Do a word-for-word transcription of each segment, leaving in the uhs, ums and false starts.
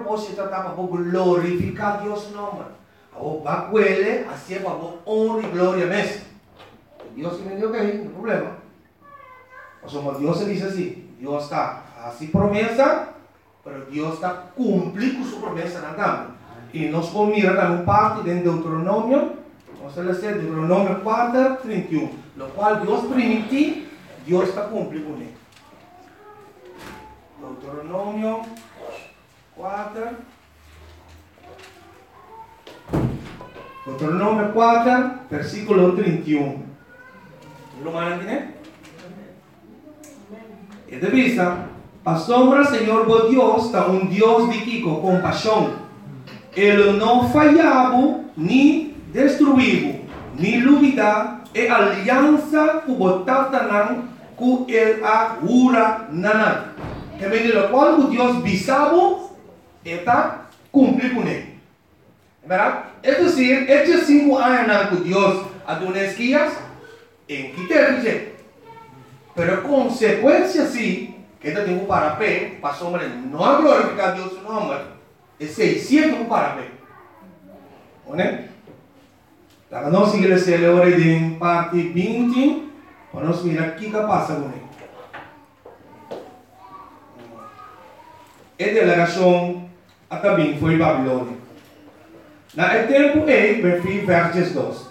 propósito está para glorificar Dios nombre. O va a cuele, así es para honra y gloria mesmo. Dios que me dio que no hay problema. O sea, Dios se dice así, Dios está así promesa, pero Dios está cumpliendo su promesa en Adán. Y nos mira en un parte de Deuteronomio, vamos a leer Deuteronomio cuatro, treinta y uno, lo cual Dios permitió, Dios está cumpliendo con él. Deuteronomio cuatro, Deuteronomio cuatro, versículo treinta y uno. ¿Lo van a entender? Y de vista, asombra Señor vos Dios, está un Dios de Kiko, compasión. Él no fallaba, ni destruiu, ni luvida, e alianza cubo tatanan, cu el ahura nanan. Que viene lo cual Dios visabo, está cumplir con él. ¿Verdad? Es decir, estos cinco años que Dios a unas guías, en quitarse. Pero consecuencia sí, que este tiempo para P, para hombre, no ha glorificado a Dios su nombre, es seiscientos para P. ¿Vale? La que nos sigue se le ore de parte veinte, vamos a mirar qué pasa con él. Esta delegación também foi Babilônia. Na tempo e, verso versos dois.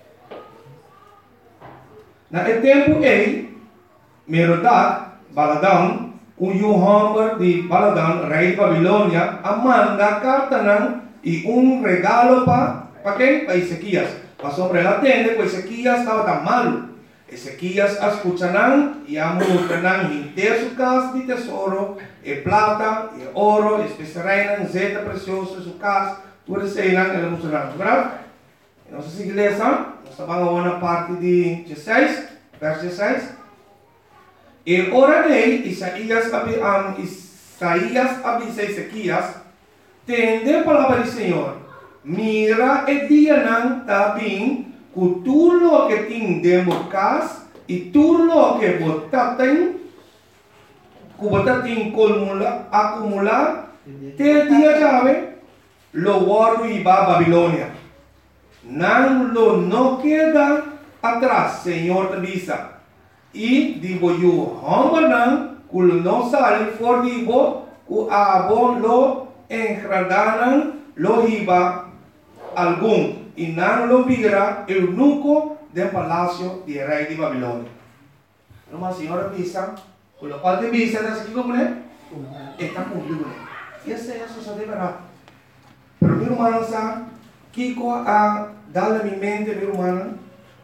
Na tempo e, Merodach, Baladan, o Yohamber de Baladan, rei de Babilônia, manda carta e um regalo para para quem? Para Ezequias. Para sobre a tenda, porque Ezequias estava tão malo. Ezequias escucharán y amurarán inteiro su casa de tesouro, e plata, e ouro, especiarán, zeta precioso su casa, tudo isso aí não ele mostrará, verdade? Nossa igreja, nós vamos a uma parte de dezesseis, verso dezesseis. E orarei, Isaías Isaías avisa Ezequias, tende a palavra do Senhor, mira e dia não está bem, que tudo lo que tindemos casa e tudo lo que botatem, que botatem acumular, te dia chave, lo guardo e va a Babilônia. Não lo não queda atrás, Senhor te avisa. E digo eu, homenan, que não sale for digo, que abo lo engradaram, lo iba algum. E não lo vira eunuco del palacio de rei de Babilônia. Uma senhora avisa, com o qual te avisa, está aqui como é? Está cumprido. E essa é a sociedade verdade. Pero meu irmão sabe, Kiko a dar a minha mente, meu irmão,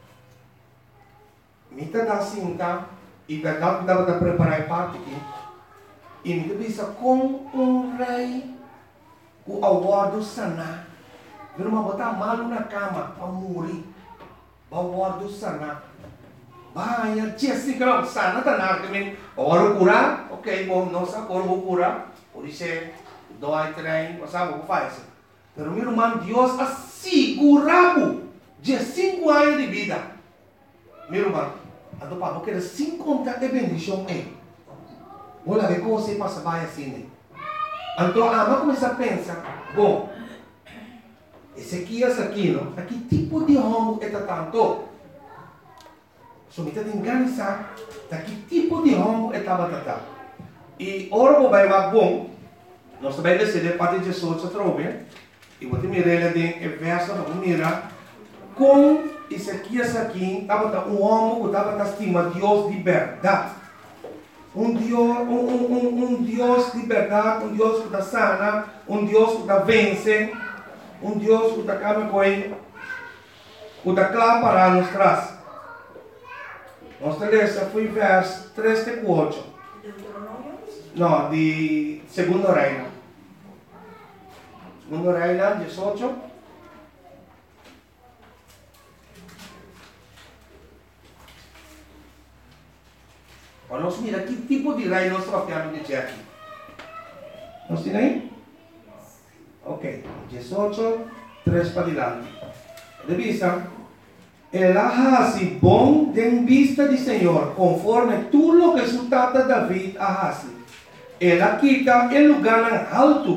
me está da cinta, e verdade que estava a preparar parte aqui, e me avisa com um rei, o aguardo sanar. Meu irmão botar malo na cama para morrer. Vai guardar sanar. Vai, tia, se que não sana, tá nada também. Ora curar, ok, bom, não sabe como vou curar. Por isso, dói, trem, sabe o que faz. Mas meu irmão, Deus assegurava de cinco anos de vida. Meu irmão, a do papo quer cinquenta de bendição aí. Vou lá ver como você passa bem assim. Então, a mãe começa a pensar, bom, Ezequias aqui, não? Aqui tipo de homem é tanto. So, me está enganando, aqui tipo de homem é tanto. E ora vou vai lá bom, nós também decidimos parte de Jesus a trobe, e vou te mirar de verso, vamos mirar com Ezequias aqui, estava um homem que estava estima Deus de verdade. Um Deus, um, um, um, um Deus de verdade, um Deus que está sana, um Deus que está vence. Um Deus que está cá com ele, que está claro para nos traz. Nossa letra foi verso três e quatro. Não, de Segundo Reino. Segundo Reino, dezoito. Vamos mirar que tipo de reino nós tratamos de ter aqui. Nós temos aí? Ok, dezoito, três para diante. De vista, el Ahasi bom de vista de Senhor, conforme tudo lo que su tata David Ahasi. Ela quita el lugar alto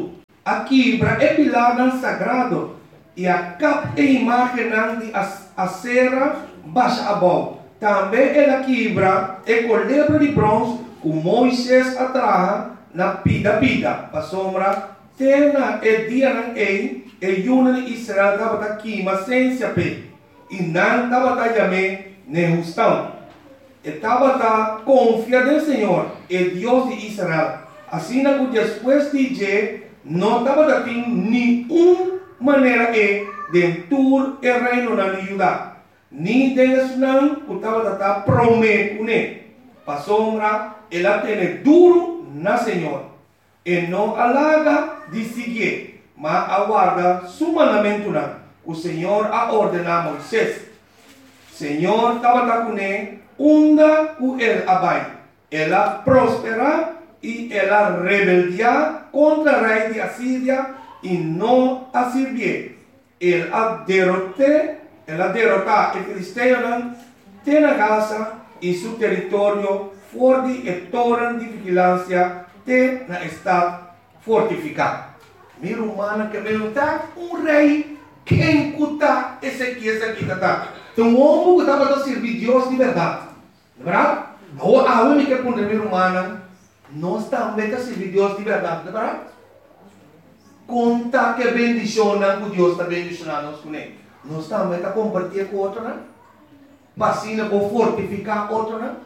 Aqui, para é pilar ng sagrado. E a cap e imagem ng de acera baixa abaw. Também ela quebra é colebra de bronze com Moisés atrás na pida-pida. Para sombra, tena é dia ng ei, e yuna de Israel dapat aqui, mas sem se ape. E não dapat ayame ne justão. E dapat confia no Senhor, é Deus de Israel. Assim, depois de dizer, não dapat ter nenhuma maneira de dentur e reino na Judá. Ni deles não, o dapat prometer une. Para sombra, ela tem duro na Senhor. E não alaga de seguir, mas aguarda su mandamento na. O Senhor a ordena a Moisés. Senhor estava com ele, unda com ele abai. Ela prospera e ela rebeldia contra o rei de Assíria e não a servir. Ela derrote, ela derrota o filisteu tem a Gaza e seu território forte e torre de vigilância tem na estado fortificado. Minha humana que perguntar um rei quem cuta esse que esse aqui está. Então o homem que estava a servir Deus de verdade, verdade? A homem que pergunta minha humana nós também a servir Deus de verdade, verdade? Conta que bendicionam que Deus está bendicionando nós com ele. Nós também a compartilhar com outro, né? Vacina para fortificar outro, né?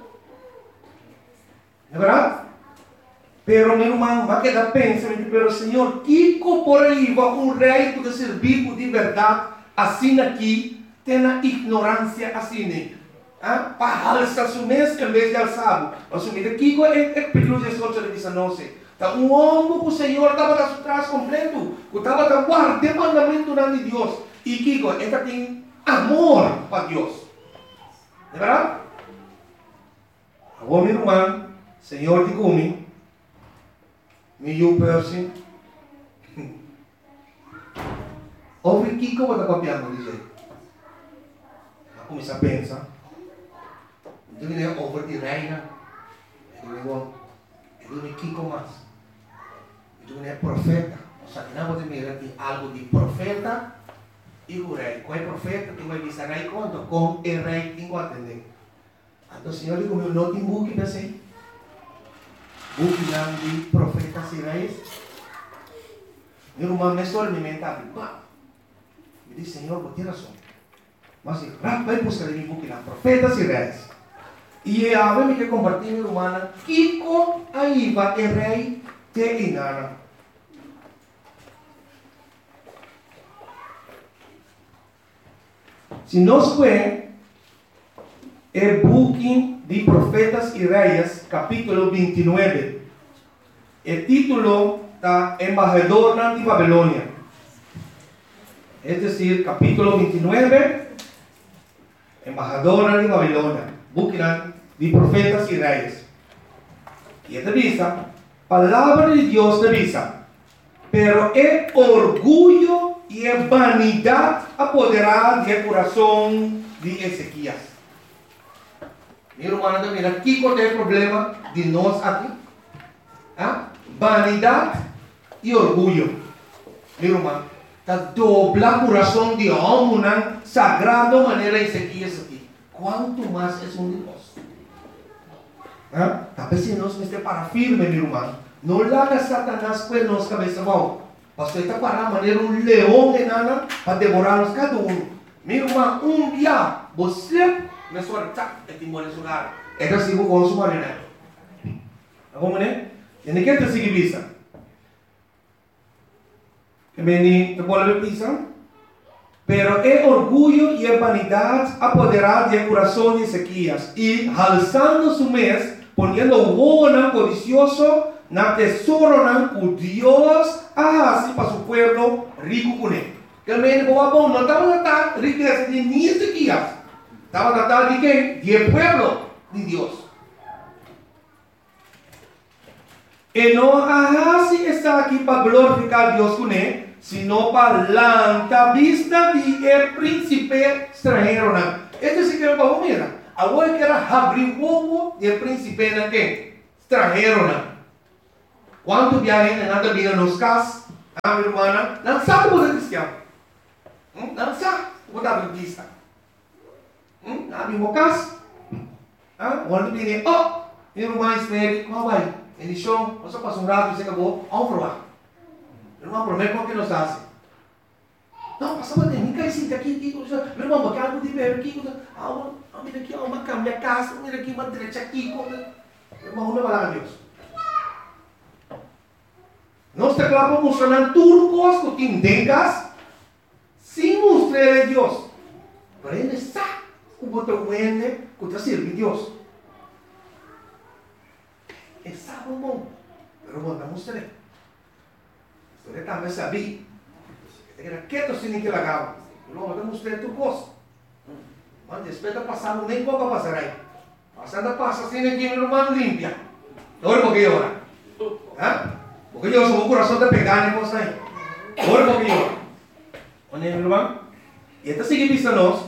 É verdade? Pero meu irmão, vai quedar pensando, pero Senhor, que por aí vai um rei que servir de verdade, assim aqui, tem a ignorância assim, ah? Para alçar su mês em vez de alçar. Assumir aqui é perigoso de soltar de dezenove. Tá um homem que o Senhor estava a trás completo, que estava a guardar o mandamento de Deus. E que ele tem amor para Deus. É verdade? Agora, meu irmão, Senhor de comigo, me eu person, ouve que que eu vou copiando dizer. Eu comecei a pensar, então ele é over de reina, ele é bom, ele é que mais, então ele é profeta, o sea que não pode mirar tem algo de profeta e o rei. Qual é profeta? Tem que dizer rei quanto com o rei tem que atender. Então o Senhor digo meu não tem buque para ser. Buque de profetas e reis. Meu irmão me só me mental. Me diz Senhor, vou ter razão. Mas rápido vai buscar em buque de profetas e reis. E a ver me que compartilhar meu irmão. Kiko aí vai o rei te inara. Se nós vemos o buque de Profetas e Reis, capítulo vinte e nove, o título está Embajador de Babilônia. É decir, capítulo vinte e nove, Embajador de Babilônia, buque de Profetas e Reis. E esta avisa, palavra de Deus avisa, pero é orgulho e a vanidade apoderada do coração de Ezequias. Meu irmão, mira, aqui qual é o problema de nós aqui? Ah? Vanidade e orgulho. Meu irmão, está dobla o coração de homem na sagrada maneira Ezequias aqui. Quanto mais é um de nós? Ah? Talvez se nós estamos para firme, meu irmão, não larga Satanás com nós cabeça bom. Pastor está para a maneira um leão enana para devorar-nos cada um. Meu irmão, um dia você me suara tak etimole sugar. Ito sigo ko sumari na. Ako mo ne? Yan ikan to sige bisa. Kami ni tabola bisa. Pero é orgulho e a vanidade apoderada do coração de Ezequias e alçando su mês, poniendo o codicioso na tesouro o Deus assim para su pueblo rico com ele. Kami ni bawa não estava a riqueza de ni Ezequias. Estaba tratando de quem? De pueblo de Deus. E não assim está aqui para glorificar Deus com ele, sino para lançar vista de el príncipe estrangeiro. Este sí que é para mira. Agora que era abrir o ovo de príncipe na quem? Estrangeiro. Quanto viagem nada vira nos cas? Ah, minha irmã, não sabe o que é cristiano. Hum? Não sabe o que é adventista. Hum? Não sabe o caso. Ah, quando ele oh, minha irmã espere, como vai? Ele chão, você passa um rato e você acabou, vamos provar. Minha irmã promete que não está assim. Não, passa uma técnica assim, aqui, aqui, meu irmão, porque algo de ver aqui, ah, mira aqui, uma cama, a casa, mira aqui, uma direita aqui, meu irmão, não vai lá a Deus. Nós te claro mostrando tudo coisa que entendas, sem mostrar a Deus. Para ele sabe o botão wende que está servindo a Deus. Ele sabe o bom, mas não mostra. Você também sabia. Era quieto sem que lagava. Não, mas mostrei tudo coisa. Mas depois de passar, nem pouco passar aí. Passando passa assim aqui, meu irmão limpia. Agora porque ora. Hã? Porque eu sou o coração de pegar nem coisa aí. Agora porque ora. Onde é, meu irmão? E até seguir vista nós.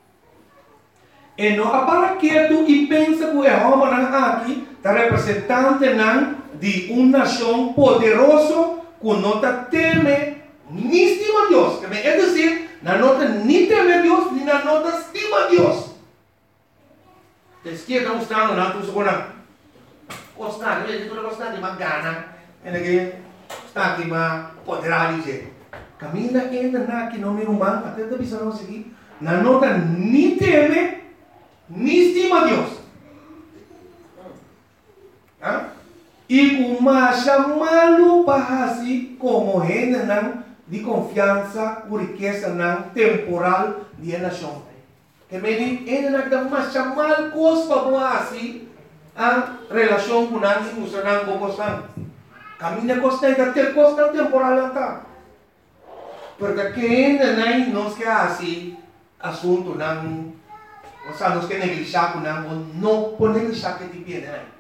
E não para quieto e pensa que o Jeová aqui está representante de uma nação poderosa que não teme nem estima Deus. É dizer, não nem teme Deus, nem não estima Deus. A esquerda não está no nato, segura. Gostar, ele diz que gostar de uma gana. Ele está aqui, mas poderá dizer. Caminha ainda na que não me humano, até a visão aqui. Na nota nem teme, nem estima Deus. Ah? E uma chamá-lo para assim como renda não de confiança, por riqueza não temporal de nação. Que me diz, ainda não dá mais chamar coisa para assim a relação com a música não gostam. Caminha costa e até costa temporal lá. Porque que ainda não nos quer assim assunto não, ou seja, nos quer negligenciar com não, não pode negligenciar que te pede não.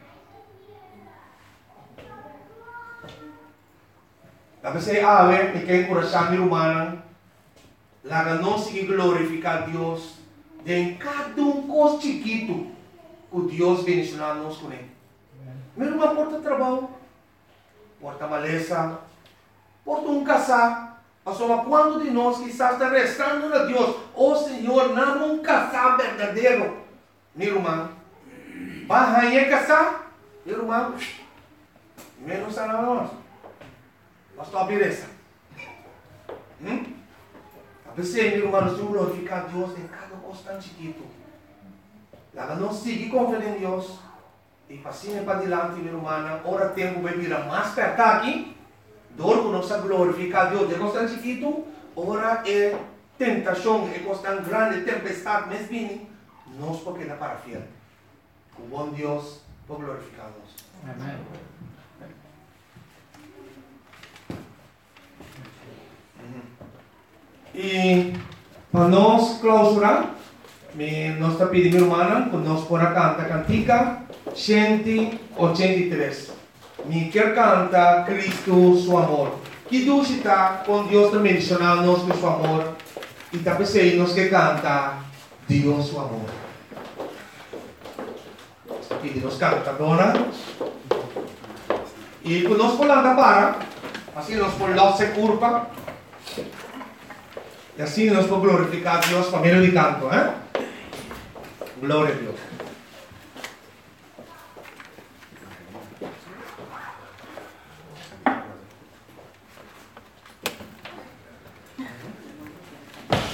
Tapi saya awet, ni kaya coração humano, lá não se glorificar Deus, de cada um coisa chiquito, que Deus bendicionar nos com ele. Mesmo uma porta de trabalho, porta maleza, porta um casar, só quando de nós que está restando a Deus, oh Senhor, não um casar verdadeiro, meu irmão, vai aí casar, meu irmão, menos a nós. Nós estamos beleza. Hum? A pessoa, meu irmão, nós temos que glorificar Deus em cada coisa chiquito. Lá não seguir confiando em Deus. E passinho para diante, meu irmão, ora tempo vai virar mais perto aqui. Dor que nós glorificar Deus de coisa chiquito. Ora é tentação, é coisa grande, tempestade, mas bem, nós porque não para fiel. O bom Deus para glorificar-nos. Amém. E para nós clausurar, nós está pedindo, irmã, que nós podemos cantar cantica cento e oitenta e três. Me quer cantar Cristo, seu amor. Que Deus está com Deus também mencionando-nos com seu amor. E também sei nós que canta Deus, seu amor. Pedi nós canta, dona. E quando nós podemos para, assim nós podemos se curva. E assim nós podemos glorificar a Deus para meio de canto, eh? Glória a Deus.